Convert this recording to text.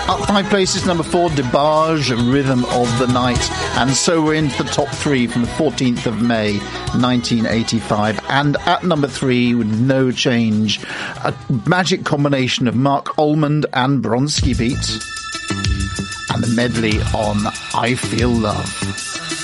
Up 5 places, number 4, DeBarge, Rhythm of the Night. And so we're into the top 3 from the 14th of May, 1985. And at number 3, with no change, a magic combination of Mark Almond and Bronski Beat. And the medley on I Feel Love.